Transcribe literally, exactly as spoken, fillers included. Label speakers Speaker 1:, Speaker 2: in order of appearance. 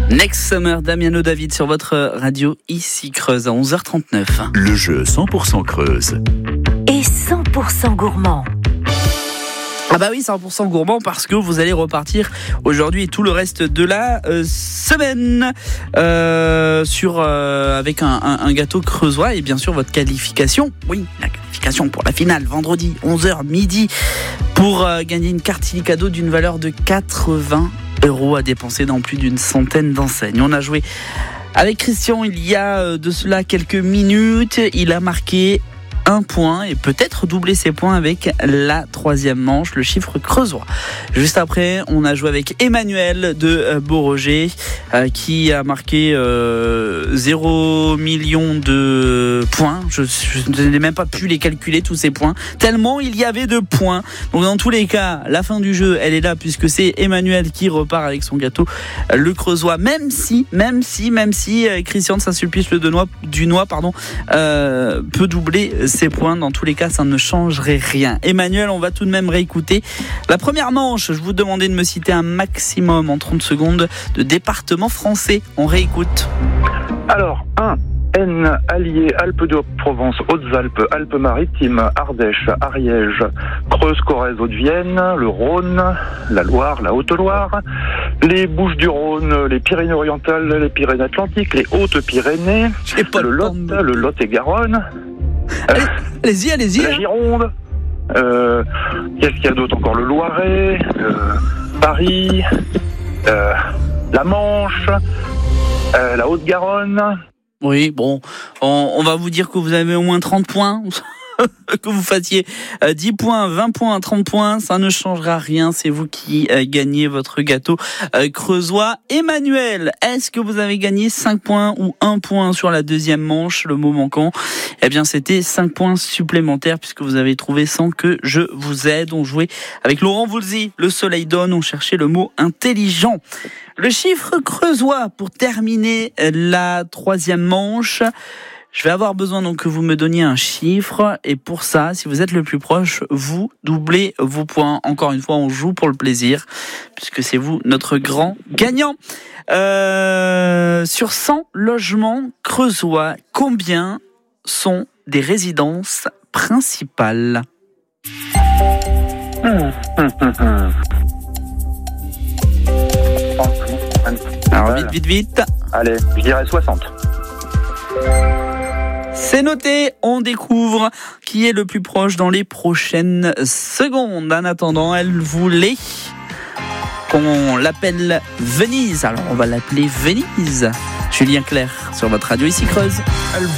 Speaker 1: Next Summer, Damiano David sur votre radio ici Creuse à onze heures trente-neuf.
Speaker 2: Le jeu cent pour cent Creuse.
Speaker 3: Et cent pour cent gourmand.
Speaker 1: Ah bah oui, cent pour cent gourmand parce que vous allez repartir aujourd'hui et tout le reste de la euh, semaine euh, sur euh, avec un, un, un gâteau creusois et bien sûr votre qualification. Oui, la qualification pour la finale vendredi onze heures midi pour euh, gagner une carte illico d'une valeur de quatre-vingts euros à dépenser dans plus d'une centaine d'enseignes. On a joué avec Christian il y a de cela quelques minutes. Il a marqué un point et peut-être doubler ses points avec la troisième manche, le chiffre creusois. Juste après, on a joué avec Emmanuel de Beauroger euh, qui a marqué euh, zéro million de points. Je, je n'ai même pas pu les calculer tous ces points, tellement il y avait de points. Donc dans tous les cas, la fin du jeu, elle est là puisque c'est Emmanuel qui repart avec son gâteau, le creusois. Même si, même si, même si euh, Christian de Saint-Sulpice le Dunois, Dunois pardon, euh, peut doubler ses points. Dans tous les cas, ça ne changerait rien. Emmanuel, on va tout de même réécouter la première manche. Je vous demandais de me citer un maximum en trente secondes de départements français. On réécoute.
Speaker 4: Alors, un. N, Allier, Alpes-de-Haute-Provence, Hautes-Alpes, Alpes-Maritimes, Ardèche, Ariège, Creuse, Corrèze, Haute-Vienne, le Rhône, la Loire, la Haute-Loire, les Bouches-du-Rhône, les Pyrénées-Orientales, les Pyrénées-Atlantiques, les Hautes-Pyrénées, le Lot, le Lot-et-Garonne.
Speaker 1: Allez, allez-y, allez-y.
Speaker 4: La Gironde. Euh, qu'est-ce qu'il y a d'autre encore? Le Loiret, euh, Paris, euh, la Manche, euh, la Haute-Garonne.
Speaker 1: Oui, bon, on, on va vous dire que vous avez au moins trente points. Que vous fassiez dix points, vingt points, trente points, ça ne changera rien. C'est vous qui gagnez votre gâteau creusois. Emmanuel, est-ce que vous avez gagné cinq points ou un point sur la deuxième manche, le mot manquant? Eh bien, c'était cinq points supplémentaires puisque vous avez trouvé sans que je vous aide. On jouait avec Laurent Voulzy, le soleil donne, on cherchait le mot intelligent. Le chiffre creusois pour terminer la troisième manche. Je vais avoir besoin donc que vous me donniez un chiffre et pour ça, si vous êtes le plus proche, vous doublez vos points. Encore une fois, on joue pour le plaisir puisque c'est vous notre grand gagnant. Euh, sur cent logements creusois, combien sont des résidences principales? Alors vite, vite, vite.
Speaker 4: Allez, je dirais soixante.
Speaker 1: C'est noté, on découvre qui est le plus proche dans les prochaines secondes. En attendant, elle voulait qu'on l'appelle Venise. Alors on va l'appeler Venise. Julien Clerc sur votre radio ici Creuse.